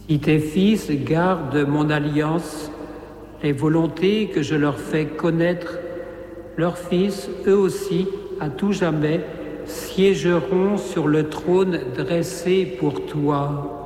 Si tes fils gardent mon alliance, les volontés que je leur fais connaître, leurs fils, eux aussi, à tout jamais, siégeront sur le trône dressé pour toi.